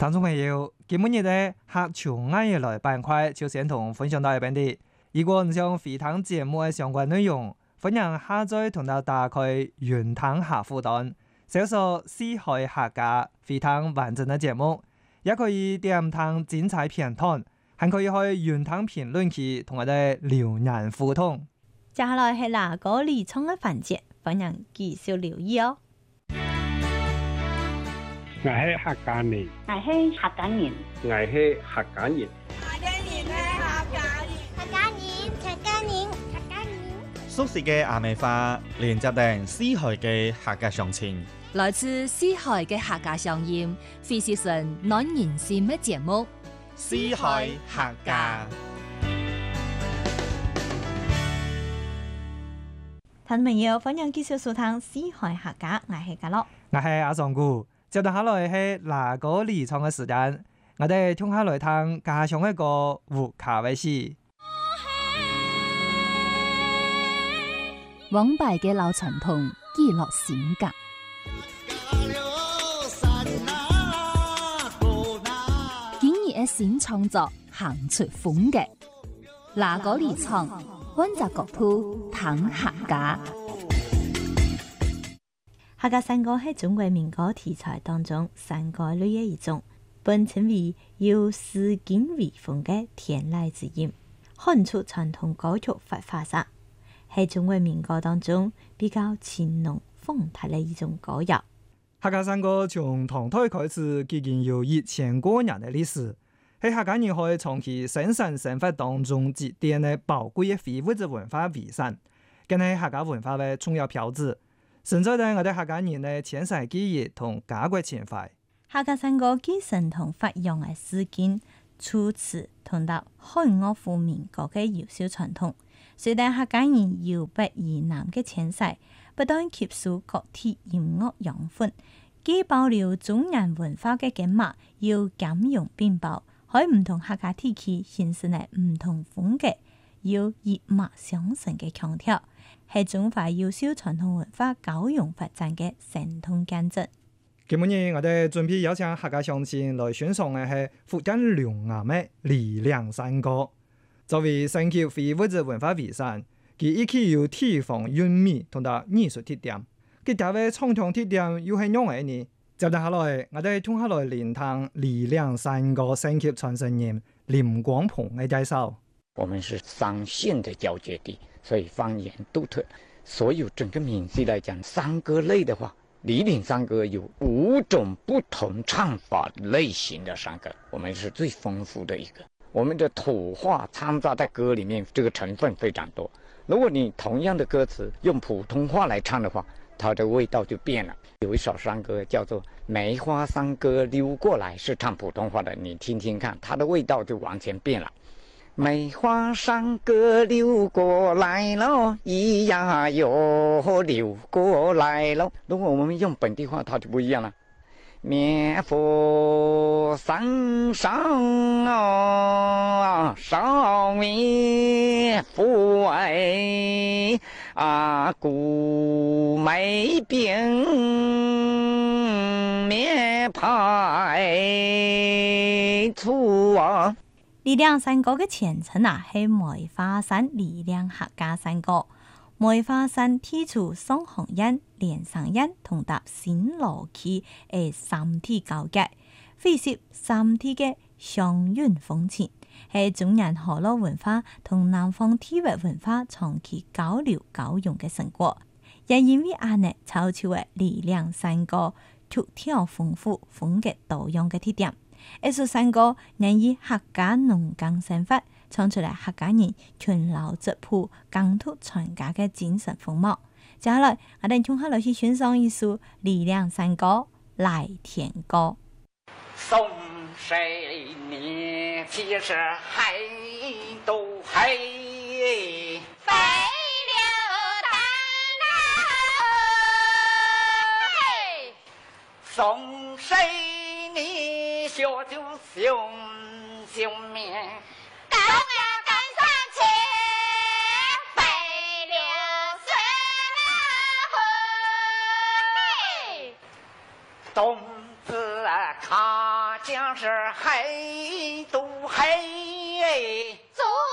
聽眾朋友，今日嘅客場藝業來板塊就先同分享到一邊啲。如果唔想回聽節目嘅相關內容，歡迎下載同到打開雲聽客戶端，搜索四海客家回聽完整嘅節目，也可以點聽精彩片段，還可以去雲聽評論區同我哋留言互動。 接下來係哪個理倉嘅環節，歡迎繼續留意哦。 我係客家人， 我係客家人， 我係客家人， 客家人， 熟悉嘅阿美花，連接定四海嘅客家鄉情， 來自四海嘅客家鄉音，非是純暖人心嘅節目。 四海客家， 聽眾朋友，歡迎繼續收聽四海客家，我係家樂， 我係阿尚姑。接住下來係哪個理倉嘅時間，我哋聽下來聽家鄉一個胡卡威士。 往敗嘅老傳統記錄性格，今日嘅新創作行出風格，哪個理倉溫習國土談客家。 客家山歌係中國民歌題材當中山歌類嘅一種，本稱為有詩境微風嘅天籟之音，看出傳統歌曲發發沙，係中國民歌當中比較情濃風態嘅一種歌謠。 客家山歌從唐代開始，已經有1000多年嘅歷史，係客家人可以從其生產生活當中積澱嘅寶貴嘅非物質文化遺產，更係客家文化嘅重要標誌。存在喺我哋客家人嘅前世記憶同家國情懷。 客家山歌繼承同發揚嘅詩經、楚辭同到漢樂府民歌嘅優秀傳統，隨帶客家人由北而南嘅遷徙，不斷吸收各地音樂養分，既保留中原文化嘅根脈，又兼容並包，喺唔同客家地區形成嚟唔同風格，要一脈相承嘅強調，係中華優秀傳統文化高揚發展嘅神通見證。 今日我哋準備邀請客家鄉親來欣賞嘅係福建龍岩嘅梨梁山歌。作為升級非物質文化遺產，佢亦具有地方韻味同埋藝術特點。佢特別傳統特點又係樣嘅呢？接下來我哋聽下來聆聽梨梁山歌升級傳承人林光鵬嘅介紹。 我們是三縣的交界地，所以方言獨特。所有整個閩西來講，山歌類的話，梨嶺山歌有5種不同唱法類型的山歌，我們是最豐富的一個。我們的土話摻雜在歌裡面，這個成分非常多。如果你同樣的歌詞用普通話來唱的話，它的味道就變了。有一首山歌叫做《梅花山歌溜過來》，是唱普通話的，你聽聽看，它的味道就完全變了。梅花山歌溜過來了，咿呀喲溜過來了。如果我們用本地話，它就不一樣了。面佛山上啊，上面佛哎啊，古梅邊面排出啊。 梨梁山歌嘅前稱係梅花山梨梁客家山歌。梅花山提出雙紅印、連上印同搭新羅區嘅三體交界，非攝三體嘅鄉韻風情，係中原河洛文化同南方地域文化長期交流交融嘅成果。也因為安尼，造就嘅梨梁山歌曲調豐富、風格多樣嘅特點。一首山歌能以客家農耕生活，唱出嚟客家人勤勞質樸、耕土傳家嘅精神風貌。接下來，我哋從下來去欣賞一首梨梁山歌《來田歌》。 送誰你其實還都黑， 飛流丹送誰你學就休面。 高呀趕上去，飛流水啦， 東自看将是黑都黑， 走。